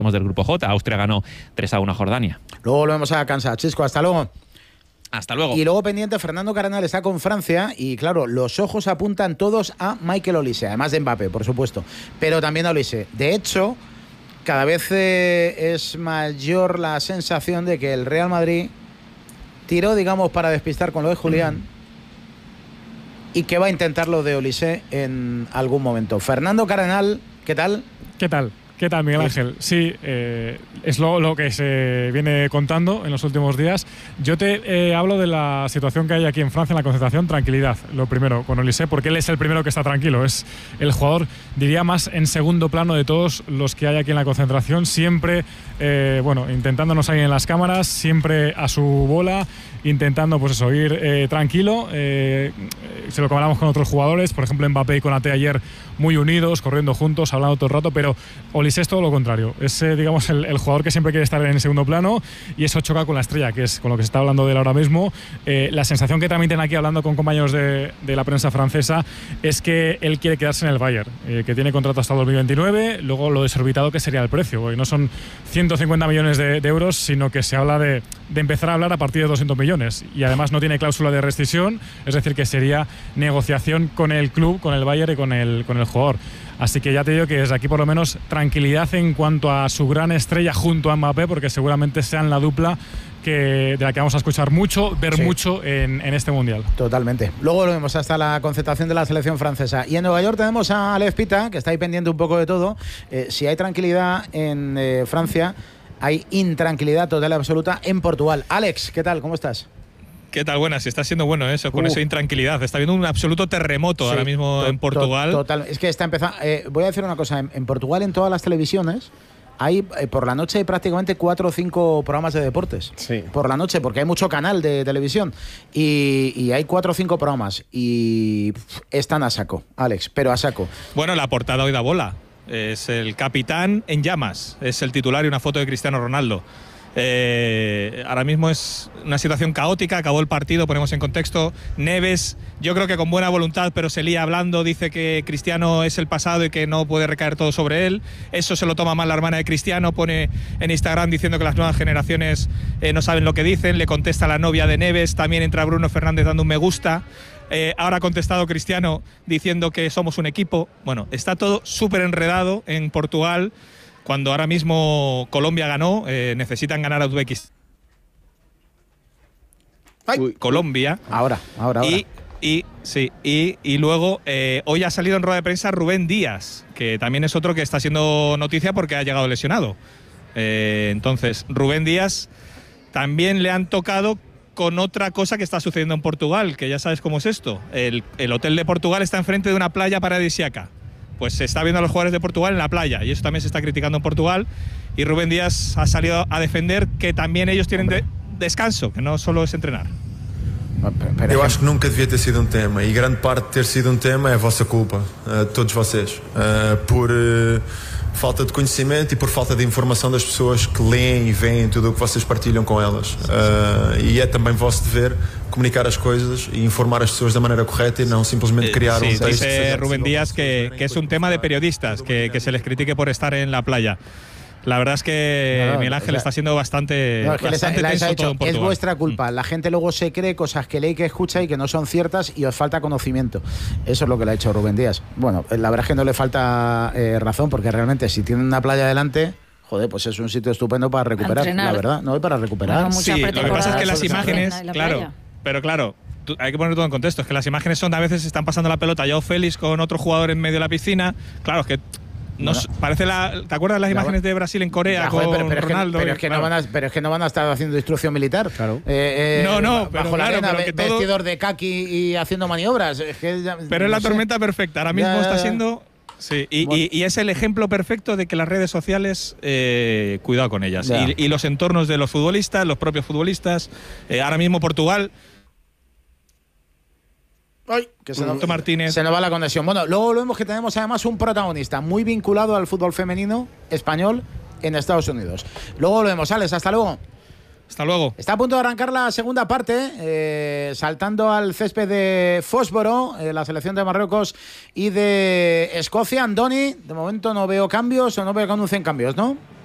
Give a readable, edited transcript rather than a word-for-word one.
del grupo J. Austria ganó 3-1 a Jordania. Luego volvemos a Kansas. Chisco, hasta luego. Hasta luego. Y luego pendiente, Fernando Cardenal está con Francia y claro, los ojos apuntan todos a Michael Olise, además de Mbappé, por supuesto, pero también a Olise. De hecho, cada vez es mayor la sensación de que el Real Madrid tiró, digamos, para despistar con lo de Julián y que va a intentar lo de Olise en algún momento. Fernando Cardenal, ¿qué tal? ¿Qué tal? ¿Qué tal, Miguel Ángel? Sí, es lo que se viene contando en los últimos días. Yo te hablo de la situación que hay aquí en Francia en la concentración. Tranquilidad, lo primero, con Olise, porque él es el primero que está tranquilo. Es el jugador, diría, más en segundo plano de todos los que hay aquí en la concentración. Siempre, intentándonos ahí en las cámaras, siempre a su bola, intentando, pues eso, ir tranquilo. Se lo comparamos con otros jugadores, por ejemplo, Mbappé y Konaté ayer muy unidos, corriendo juntos, hablando todo el rato, pero Olise es todo lo contrario. Es, digamos, el jugador que siempre quiere estar en el segundo plano y eso choca con la estrella, que es con lo que se está hablando de él ahora mismo. La sensación que también tienen aquí, hablando con compañeros de la prensa francesa, es que él quiere quedarse en el Bayern, que tiene contrato hasta 2029, luego lo desorbitado que sería el precio, porque no son 150 millones de euros, sino que se habla de empezar a hablar a partir de 200 millones y además no tiene cláusula de rescisión, es decir, que sería negociación con el club, con el Bayern y con el jugador. Así que ya te digo que desde aquí por lo menos tranquilidad en cuanto a su gran estrella junto a Mbappé, porque seguramente sean la dupla de la que vamos a escuchar mucho, ver mucho en este Mundial. Totalmente. Luego lo vemos hasta la concentración de la selección francesa. Y en Nueva York tenemos a Alex Pita, que está ahí pendiente un poco de todo. Si hay tranquilidad en Francia, hay intranquilidad total y absoluta en Portugal. Alex, ¿qué tal? ¿Cómo estás? ¿Qué tal? Buenas, está siendo bueno eso, con esa intranquilidad. Está habiendo un absoluto terremoto ahora mismo en Portugal. Total. Es que está empezando. Voy a decir una cosa. En Portugal, en todas las televisiones, hay por la noche hay prácticamente 4 o 5 programas de deportes. Sí. Por la noche, porque hay mucho canal de televisión. Y hay 4 o 5 programas. Y están a saco, Alex, pero a saco. Bueno, la portada hoy da bola. Es el capitán en llamas. Es el titular y una foto de Cristiano Ronaldo. Ahora mismo es una situación caótica, acabó el partido, ponemos en contexto. Neves, yo creo que con buena voluntad, pero se lía hablando, dice que Cristiano es el pasado y que no puede recaer todo sobre él. Eso se lo toma mal la hermana de Cristiano, pone en Instagram diciendo que las nuevas generaciones no saben lo que dicen. Le contesta la novia de Neves, también entra Bruno Fernández dando un me gusta. Ahora ha contestado Cristiano diciendo que somos un equipo. Bueno, está todo súper enredado en Portugal. Cuando ahora mismo Colombia ganó, necesitan ganar a Uzbekistán. Colombia. Ahora. Y luego hoy ha salido en rueda de prensa Rubén Díaz, que también es otro que está siendo noticia porque ha llegado lesionado. Entonces, Rubén Díaz también le han tocado con otra cosa que está sucediendo en Portugal, que ya sabes cómo es esto. El hotel de Portugal está enfrente de una playa paradisíaca. Pues se está viendo a los jugadores de Portugal en la playa y eso también se está criticando en Portugal, y Rubén Díaz ha salido a defender que también ellos tienen descanso, que no solo es entrenar. Eu acho que nunca devia ter sido tema e grande parte de ter sido tema é a vossa culpa, todos vocês, por falta de conhecimento e por falta de informação das pessoas que leem e veem tudo o que vocês partilham com elas, e é também vosso dever comunicar as coisas e informar as pessoas da maneira correta y no simplemente crear un texto. Dice Rubén Díaz que es un tema de periodistas, que se les critique por estar en la playa. La verdad es que Miguel Ángel está siendo bastante tenso todo en Portugal. Es vuestra culpa. La gente luego se cree cosas que lee, que escucha y que no son ciertas y os falta conocimiento. Eso es lo que le ha hecho Rubén Díaz. Bueno, la verdad es que no le falta razón, porque realmente si tienen una playa delante, joder, pues es un sitio estupendo para recuperar, la verdad. No, para recuperar. Bueno, sí, lo que pasa es que las imágenes, claro, hay que poner todo en contexto. Es que las imágenes son, a veces están pasando la pelota Joao Félix con otro jugador en medio de la piscino. Claro, es que parece ¿te acuerdas de las imágenes de Brasil en Corea con Ronaldo? Pero es que no van a estar haciendo instrucción militar. Claro. Bajo la arena, vestidor de kaki y haciendo maniobras. Pero es la tormenta perfecta. Ahora mismo está siendo. Sí, y es el ejemplo perfecto de que las redes sociales, cuidado con ellas. Y los entornos de los futbolistas, los propios futbolistas. Ahora mismo Portugal. Que se nos va la conexión. Bueno, luego vemos que tenemos además un protagonista muy vinculado al fútbol femenino español en Estados Unidos. Luego volvemos, Alex, hasta luego. Hasta luego. Está a punto de arrancar la segunda parte, saltando al césped de Fósforo, la selección de Marruecos y de Escocia. Andoni, de momento no veo cambios o no veo que anuncien cambios, ¿no?